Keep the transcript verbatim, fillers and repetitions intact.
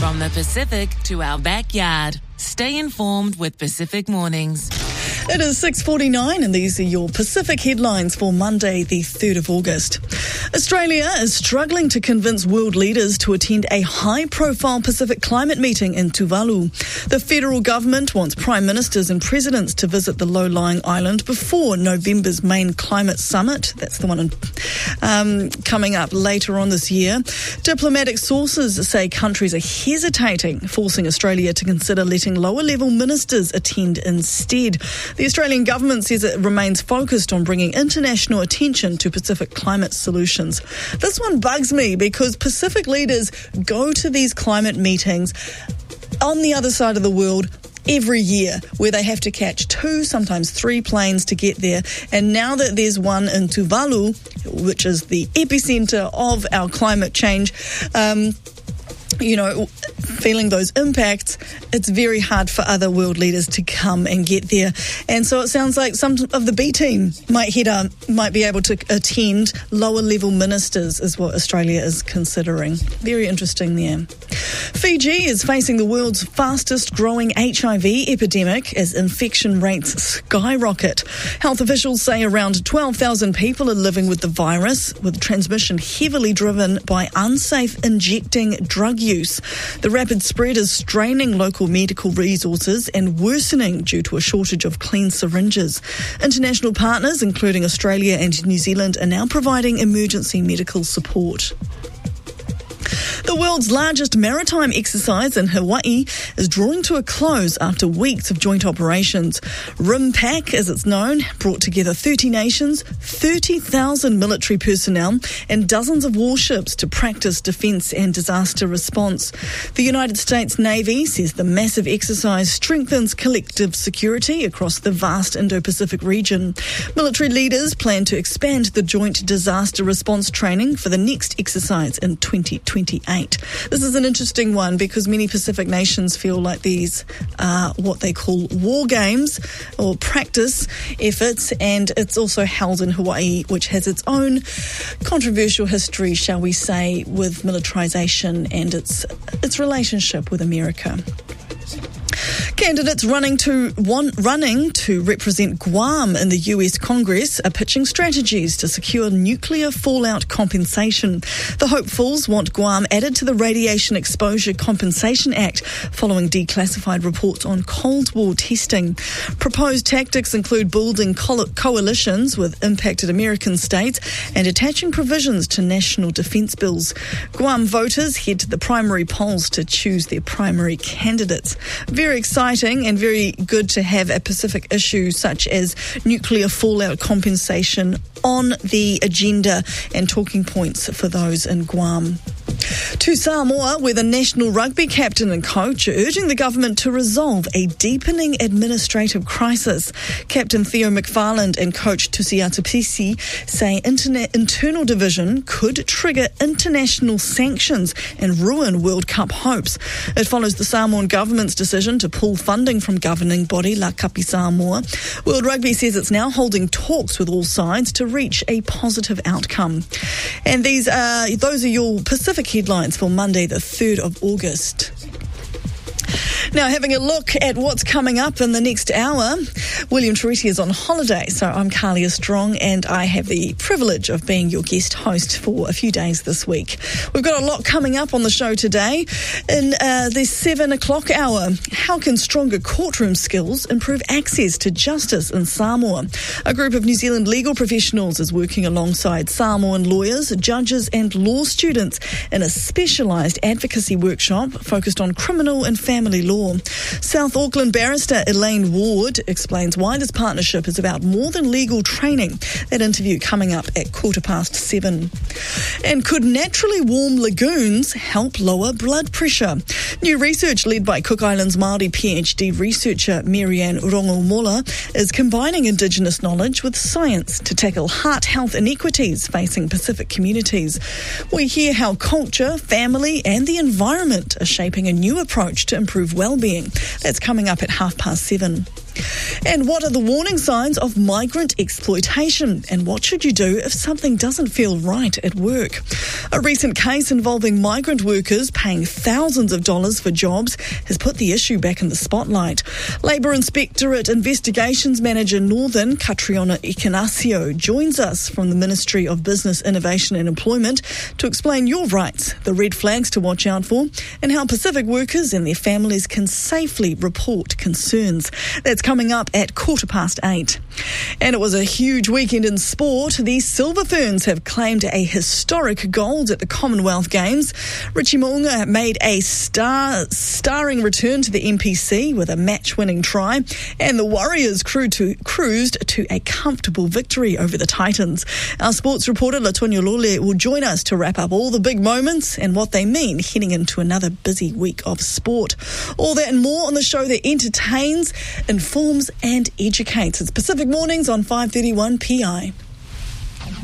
From the Pacific to our backyard. Stay informed with Pacific Mornings. It is six forty-nine and these are your Pacific headlines for Monday the third of August. Australia is struggling to convince world leaders to attend a high-profile Pacific climate meeting in Tuvalu. The federal government wants prime ministers and presidents to visit the low-lying island before November's main climate summit. That's the one in, um, coming up later on this year. Diplomatic sources say countries are hesitating, forcing Australia to consider letting lower-level ministers attend instead. The Australian government says it remains focused on bringing international attention to Pacific climate solutions. This one bugs me because Pacific leaders go to these climate meetings on the other side of the world every year, where they have to catch two, sometimes three planes to get there. And now that there's one in Tuvalu, which is the epicenter of our climate change, um, you know, feeling those impacts, it's very hard for other world leaders to come and get there. And so it sounds like some of the B team might head up, might be able to attend. Lower level ministers is what Australia is considering. Very interesting there. Fiji is facing the world's fastest growing H I V epidemic as infection rates skyrocket. Health officials say around twelve thousand people are living with the virus, with transmission heavily driven by unsafe injecting drug use. The rapid spread is straining local medical resources and worsening due to a shortage of clean syringes. International partners, including Australia and New Zealand, are now providing emergency medical support. The world's largest maritime exercise in Hawaii is drawing to a close after weeks of joint operations. RIMPAC, as it's known, brought together thirty nations, thirty thousand military personnel and dozens of warships to practice defence and disaster response. The United States Navy says the massive exercise strengthens collective security across the vast Indo-Pacific region. Military leaders plan to expand the joint disaster response training for the next exercise in twenty twenty-eight. This is an interesting one because many Pacific nations feel like these are what they call war games or practice efforts, and it's also held in Hawaii, which has its own controversial history, shall we say, with militarisation and its its relationship with America. Candidates running to one, running to represent Guam in the U S Congress are pitching strategies to secure nuclear fallout compensation. The hopefuls want Guam added to the Radiation Exposure Compensation Act following declassified reports on Cold War testing. Proposed tactics include building co- coalitions with impacted American states and attaching provisions to national defence bills. Guam voters head to the primary polls to choose their primary candidates. Very exciting and very good to have a Pacific issue such as nuclear fallout compensation on the agenda and talking points for those in Guam. To Samoa, where the national rugby captain and coach are urging the government to resolve a deepening administrative crisis. Captain Theo McFarland and coach Tusiata Pisi say internet, internal division could trigger international sanctions and ruin World Cup hopes. It follows the Samoan government's decision to pull funding from governing body La Kapi Samoa. World Rugby says it's now holding talks with all sides to reach a positive outcome. And these are those are your Pacific headlines for Monday the third of August. Now, having a look at what's coming up in the next hour, William Torretti is on holiday, so I'm Carlia Strong, and I have the privilege of being your guest host for a few days this week. We've got a lot coming up on the show today. In uh, the seven o'clock hour, how can stronger courtroom skills improve access to justice in Samoa? A group of New Zealand legal professionals is working alongside Samoan lawyers, judges and law students in a specialised advocacy workshop focused on criminal and family law. South Auckland barrister Elaine Ward explains why this partnership is about more than legal training. That interview coming up at quarter past seven. And could naturally warm lagoons help lower blood pressure? New research led by Cook Islands Māori PhD researcher Marianne Rongomola is combining Indigenous knowledge with science to tackle heart health inequities facing Pacific communities. We hear how culture, family and the environment are shaping a new approach to improve well-being. That's coming up at half past seven. And what are the warning signs of migrant exploitation? And what should you do if something doesn't feel right at work? A recent case involving migrant workers paying thousands of dollars for jobs has put the issue back in the spotlight. Labour Inspectorate Investigations Manager Northern, Catriona Ignazio, joins us from the Ministry of Business, Innovation and Employment to explain your rights, the red flags to watch out for, and how Pacific workers and their families can safely report concerns. That's coming up at quarter past eight. And it was a huge weekend in sport. The Silver Ferns have claimed a historic gold at the Commonwealth Games. Richie Mo'unga made a star, starring return to the M P C with a match-winning try, and the Warriors crew to, cruised to a comfortable victory over the Titans. Our sports reporter Latonya Lole will join us to wrap up all the big moments and what they mean heading into another busy week of sport. All that and more on the show that entertains, informs and educates. It's Pacific Mornings on five thirty-one P I.